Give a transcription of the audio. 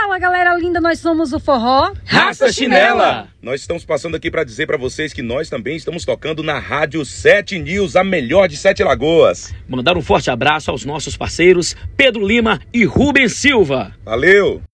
Fala, galera linda, nós somos o Forró Raça Chinela. Nós estamos passando aqui para dizer para vocês que nós também estamos tocando na Rádio 7 News, a melhor de Sete Lagoas. Mandar um forte abraço aos nossos parceiros Pedro Lima e Rubens Silva. Valeu!